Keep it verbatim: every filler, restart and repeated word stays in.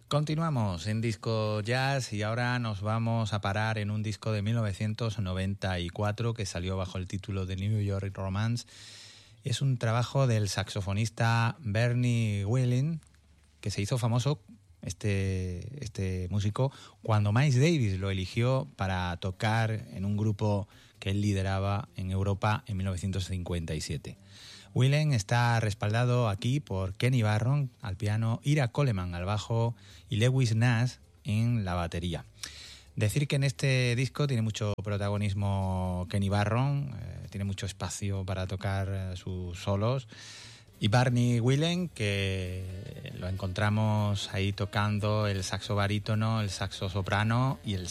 Continuamos en Disco Jazz y ahora nos vamos a parar en un disco de mil novecientos noventa y cuatro que salió bajo el título de New York Romance. Es un trabajo del saxofonista Bernie Whelan, que se hizo famoso, este, este músico, cuando Miles Davis lo eligió para tocar en un grupo que él lideraba en Europa en mil novecientos cincuenta y siete. Whelan está respaldado aquí por Kenny Barron al piano, Ira Coleman al bajo y Lewis Nash en la batería. Decir que en este disco tiene mucho protagonismo Kenny Barron, eh, tiene mucho espacio para tocar eh, sus solos, y Bernie Whelan, que lo encontramos ahí tocando el saxo barítono, el saxo soprano y el